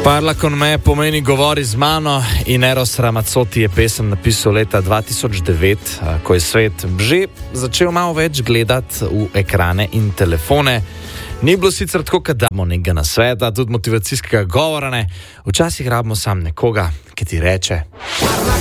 Parla con me pomeni govori z mano in Eros Ramazzotti je pesem napisal leta 2009, ko je svet že začel malo več gledati v ekrane in telefone. Ni bilo sicer tako, da damo nekega nasveta, tudi motivacijskega govora ne. Včasih rabimo sam nekoga, ki ti reče: